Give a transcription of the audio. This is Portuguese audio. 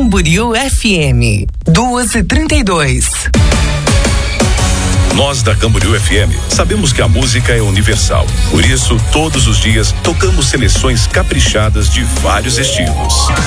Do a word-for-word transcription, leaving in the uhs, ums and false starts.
Camboriú F M, duas e trinta e dois. Nós da Camboriú F M sabemos que a música é universal. Por isso, todos os dias tocamos seleções caprichadas de vários estilos.